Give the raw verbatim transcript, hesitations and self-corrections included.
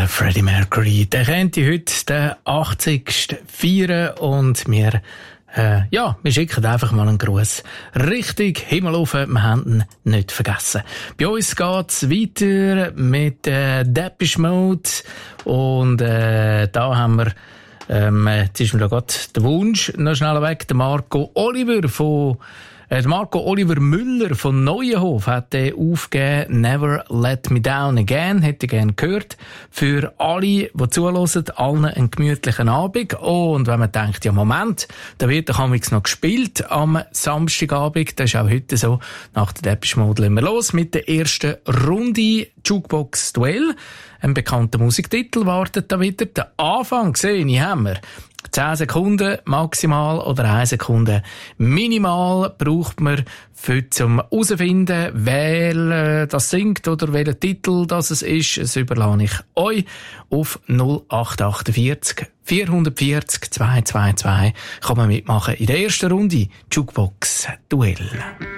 der Freddie Mercury. Der könnte heute den achtzigsten feiern und wir, äh, ja, wir schicken einfach mal einen Gruß Richtung Himmel rauf. Wir haben ihn nicht vergessen. Bei uns geht's weiter mit äh, Depeche Mode und äh, da haben wir, ähm, jetzt ist mir da gerade der Wunsch noch schnell weg, der Marco Oliver von Marco Oliver Müller von Neuenhof hat den aufgegeben, Never Let Me Down Again, hätte ich gerne gehört. Für alle, die zuhören, allen einen gemütlichen Abend. Und wenn man denkt, ja Moment, da wird doch amigs noch gespielt am Samstagabend, das ist auch heute so, nach der Depeche Mode legen wir los mit der ersten Runde Jukebox Duell. Ein bekannter Musiktitel wartet da wieder. Der Anfang gesehen, ich haben wir. zehn Sekunden maximal oder eine Sekunde minimal braucht man für zum herausfinden, wer äh, das singt oder welcher Titel das es ist. Das überlasse ich euch auf null acht acht vier vier vier null zwei zwei zwei. Kann man mitmachen in der ersten Runde Jukebox Duell.